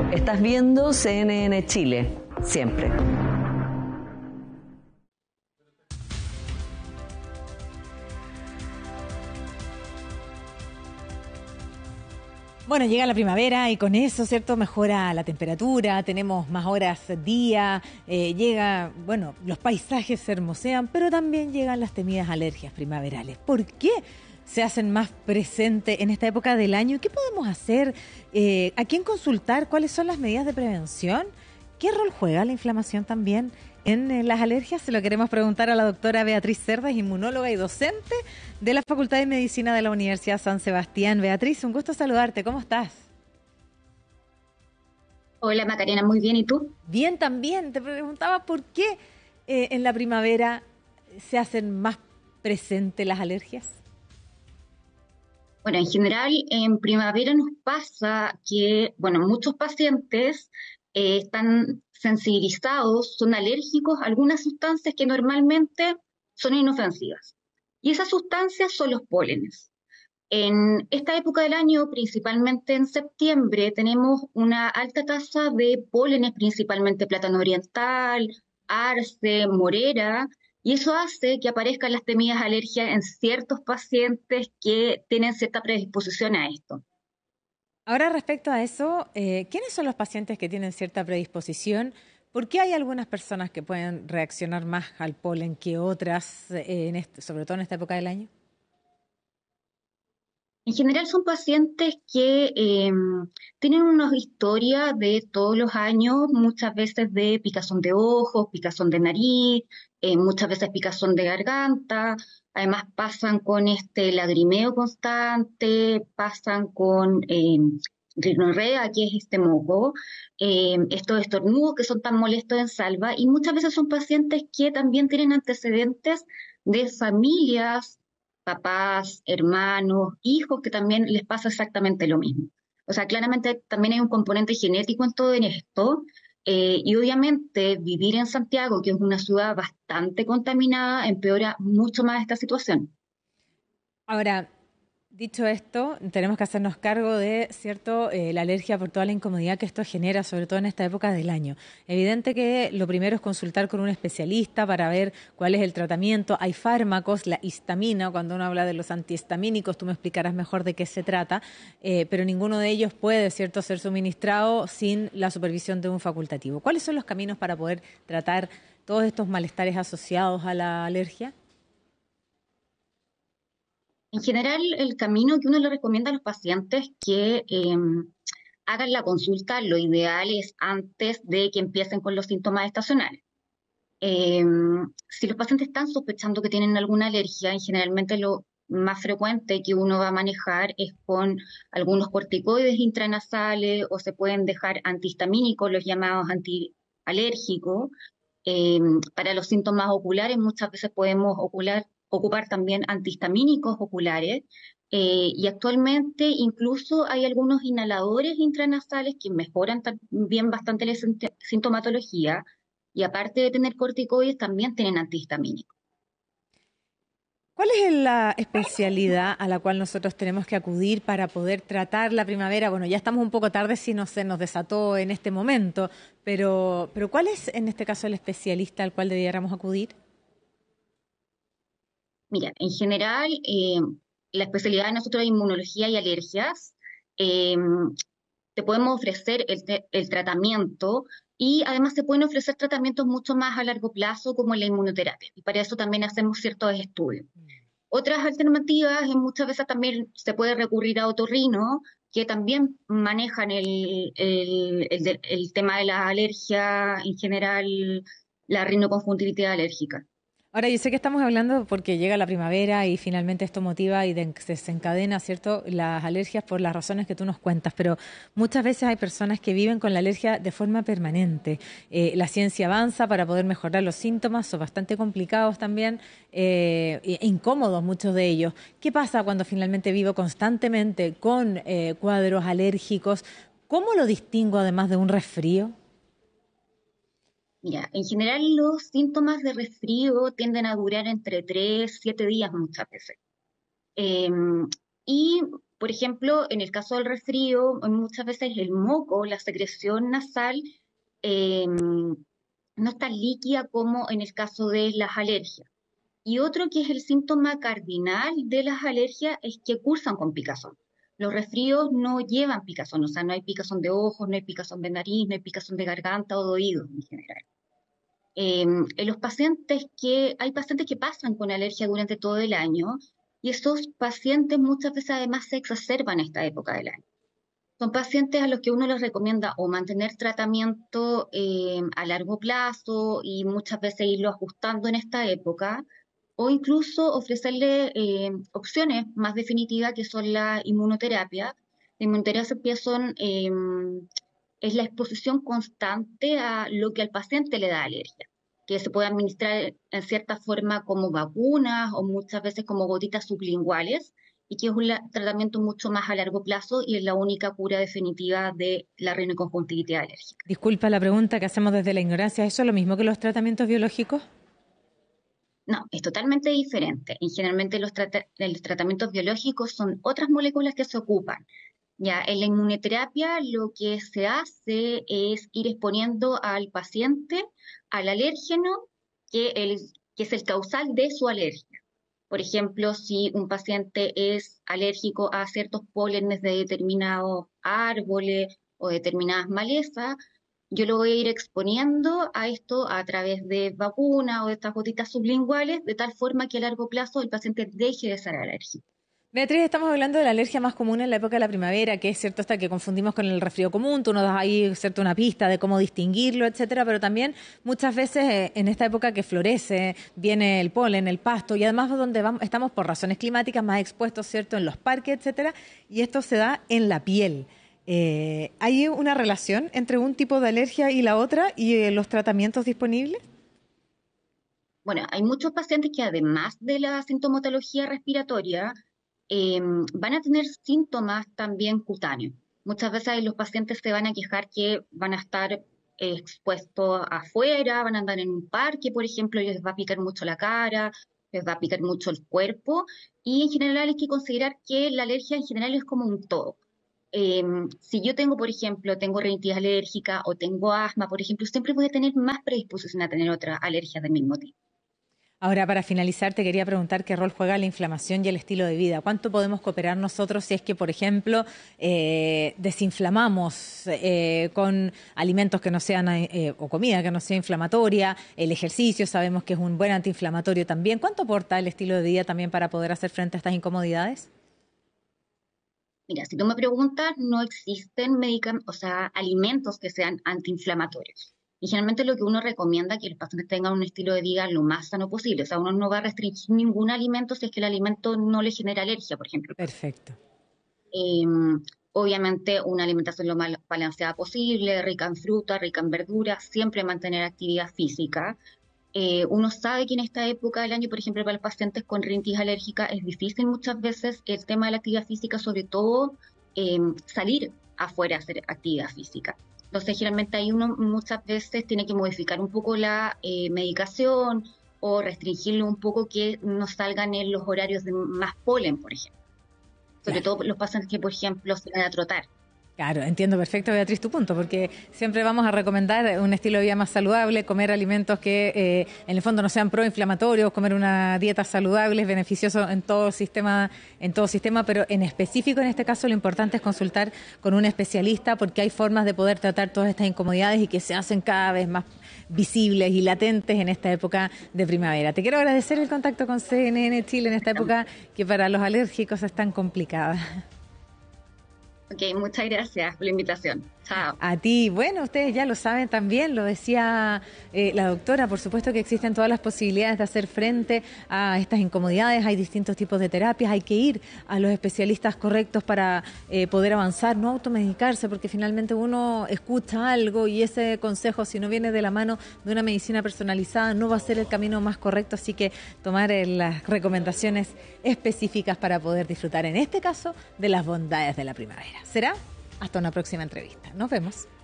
Estás viendo CNN Chile, siempre. Bueno, llega la primavera y con eso, ¿cierto? Mejora la temperatura, tenemos más horas día, los paisajes se hermosean, pero también llegan las temidas alergias primaverales. ¿Por qué se hacen más presentes en esta época del año? ¿Qué podemos hacer? ¿A quién consultar? ¿Cuáles son las medidas de prevención? ¿Qué rol juega la inflamación también en las alergias? Se lo queremos preguntar a la doctora Beatriz Cerdas, inmunóloga y docente de la Facultad de Medicina de la Universidad San Sebastián. Beatriz, un gusto saludarte. ¿Cómo estás? Hola Macarena, muy bien, ¿y tú? Bien, también. Te preguntaba por qué en la primavera se hacen más presentes las alergias. Bueno, en general en primavera nos pasa que, muchos pacientes están sensibilizados, son alérgicos a algunas sustancias que normalmente son inofensivas. Y esas sustancias son los pólenes. En esta época del año, principalmente en septiembre, tenemos una alta tasa de pólenes, principalmente plátano oriental, arce, morera, y eso hace que aparezcan las temidas alergias en ciertos pacientes que tienen cierta predisposición a esto. Ahora, respecto a eso, ¿quiénes son los pacientes que tienen cierta predisposición? ¿Por qué hay algunas personas que pueden reaccionar más al polen que otras, sobre todo en esta época del año? En general son pacientes que tienen una historia de todos los años, muchas veces de picazón de ojos, picazón de nariz, muchas veces picazón de garganta, además pasan con este lagrimeo constante, pasan con rinorrea, que es este moco, estos estornudos que son tan molestos en salva, y muchas veces son pacientes que también tienen antecedentes de familias, papás, hermanos, hijos, que también les pasa exactamente lo mismo. O sea, claramente también hay un componente genético en todo esto, y obviamente vivir en Santiago, que es una ciudad bastante contaminada, empeora mucho más esta situación. Ahora, dicho esto, tenemos que hacernos cargo de, cierto, la alergia por toda la incomodidad que esto genera, sobre todo en esta época del año. Evidente que lo primero es consultar con un especialista para ver cuál es el tratamiento. Hay fármacos, la histamina, cuando uno habla de los antihistamínicos, tú me explicarás mejor de qué se trata, pero ninguno de ellos puede, cierto, ser suministrado sin la supervisión de un facultativo. ¿Cuáles son los caminos para poder tratar todos estos malestares asociados a la alergia? En general, el camino que uno le recomienda a los pacientes que hagan la consulta, lo ideal es antes de que empiecen con los síntomas estacionales. Eh, si los pacientes están sospechando que tienen alguna alergia, y generalmente lo más frecuente que uno va a manejar es con algunos corticoides intranasales o se pueden dejar antihistamínicos, los llamados antialérgicos. Eh, para los síntomas oculares muchas veces podemos ocupar también antihistamínicos oculares. Y actualmente incluso hay algunos inhaladores intranasales que mejoran también bastante la sintomatología, y aparte de tener corticoides, también tienen antihistamínicos. ¿Cuál es la especialidad a la cual nosotros tenemos que acudir para poder tratar la primavera? Bueno, ya estamos un poco tarde si no se nos desató en este momento, pero ¿cuál es en este caso el especialista al cual debiéramos acudir? Mira, en general, la especialidad de nosotros de inmunología y alergias, eh, te podemos ofrecer el tratamiento, y además se pueden ofrecer tratamientos mucho más a largo plazo como la inmunoterapia. Y para eso también hacemos ciertos estudios. Otras alternativas, muchas veces también se puede recurrir a otorrino, que también manejan el tema de la alergia, en general, la rinoconjuntivitis alérgica. Ahora, yo sé que estamos hablando porque llega la primavera y finalmente esto motiva y desencadena, ¿cierto?, las alergias por las razones que tú nos cuentas, pero muchas veces hay personas que viven con la alergia de forma permanente. La ciencia avanza para poder mejorar los síntomas, son bastante complicados también e incómodos muchos de ellos. ¿Qué pasa cuando finalmente vivo constantemente con cuadros alérgicos? ¿Cómo lo distingo además de un resfrío? Mira, en general los síntomas de resfrío tienden a durar entre 3, 7 días muchas veces. Eh, y Por ejemplo, en el caso del resfrío, muchas veces el moco, la secreción nasal, eh, no es tan líquida como en el caso de las alergias. Y otro que es el síntoma cardinal de las alergias es que cursan con picazón. Los resfríos no llevan picazón, o sea, no hay picazón de ojos, no hay picazón de nariz, no hay picazón de garganta o de oídos en general. En los pacientes hay pacientes que pasan con alergia durante todo el año y esos pacientes muchas veces además se exacerban en esta época del año. Son pacientes a los que uno les recomienda o mantener tratamiento a largo plazo y muchas veces irlo ajustando en esta época, o incluso ofrecerle opciones más definitivas que son la inmunoterapia. La inmunoterapia es la exposición constante a lo que al paciente le da alergia, que se puede administrar en cierta forma como vacunas o muchas veces como gotitas sublinguales, y que es un tratamiento mucho más a largo plazo y es la única cura definitiva de la rinoconjuntivitis alérgica. Disculpa la pregunta que hacemos desde la ignorancia, ¿eso es lo mismo que los tratamientos biológicos? No, es totalmente diferente. Y generalmente los tratamientos biológicos son otras moléculas que se ocupan. Ya, en la inmunoterapia lo que se hace es ir exponiendo al paciente al alérgeno que es el causal de su alergia. Por ejemplo, si un paciente es alérgico a ciertos pólenes de determinados árboles o determinadas malezas, yo lo voy a ir exponiendo a esto a través de vacunas o de estas gotitas sublinguales, de tal forma que a largo plazo el paciente deje de ser alérgico. Beatriz, estamos hablando de la alergia más común en la época de la primavera, que es cierto esta que confundimos con el resfrío común, tú nos das ahí cierto una pista de cómo distinguirlo, etcétera, pero también muchas veces en esta época que florece, viene el polen, el pasto, y además donde estamos por razones climáticas más expuestos, cierto, en los parques, etcétera, y esto se da en la piel. ¿Hay una relación entre un tipo de alergia y la otra y los tratamientos disponibles? Bueno, hay muchos pacientes que además de la sintomatología respiratoria, van a tener síntomas también cutáneos. Muchas veces los pacientes se van a quejar que van a estar expuestos afuera, van a andar en un parque, por ejemplo, y les va a picar mucho la cara, les va a picar mucho el cuerpo, y en general hay que considerar que la alergia en general es como un todo. Si yo tengo, por ejemplo, tengo rinitis alérgica o tengo asma, por ejemplo, siempre voy a tener más predisposición a tener otra alergia del mismo tipo. Ahora, para finalizar, te quería preguntar qué rol juega la inflamación y el estilo de vida. ¿Cuánto podemos cooperar nosotros si es que, por ejemplo, desinflamamos con alimentos que no sean, o comida que no sea inflamatoria? El ejercicio sabemos que es un buen antiinflamatorio también. ¿Cuánto aporta el estilo de vida también para poder hacer frente a estas incomodidades? Mira, si tú me preguntas, no existen alimentos que sean antiinflamatorios. Y generalmente lo que uno recomienda es que los pacientes tengan un estilo de vida lo más sano posible. O sea, uno no va a restringir ningún alimento si es que el alimento no le genera alergia, por ejemplo. Perfecto. Obviamente una alimentación lo más balanceada posible, rica en fruta, rica en verduras, siempre mantener actividad física. Uno sabe que en esta época del año, por ejemplo, para los pacientes con rinitis alérgica es difícil muchas veces el tema de la actividad física, sobre todo salir afuera a hacer actividad física. Entonces, generalmente ahí uno muchas veces tiene que modificar un poco la medicación o restringirlo un poco que no salgan en los horarios de más polen, por ejemplo. Sobre todo los pacientes que, por ejemplo, se van a trotar. Claro, entiendo perfecto, Beatriz, tu punto, porque siempre vamos a recomendar un estilo de vida más saludable, comer alimentos que en el fondo no sean proinflamatorios, comer una dieta saludable es beneficioso en todo sistema, pero en específico en este caso lo importante es consultar con un especialista porque hay formas de poder tratar todas estas incomodidades y que se hacen cada vez más visibles y latentes en esta época de primavera. Te quiero agradecer el contacto con CNN Chile en esta época que para los alérgicos es tan complicada. Ok, muchas gracias por la invitación. Chao. A ti, bueno, ustedes ya lo saben también, lo decía la doctora, por supuesto que existen todas las posibilidades de hacer frente a estas incomodidades, hay distintos tipos de terapias, hay que ir a los especialistas correctos para poder avanzar, no automedicarse, porque finalmente uno escucha algo y ese consejo, si no viene de la mano de una medicina personalizada, no va a ser el camino más correcto, así que tomar las recomendaciones específicas para poder disfrutar, en este caso, de las bondades de la primavera. ¿Será? Hasta una próxima entrevista. Nos vemos.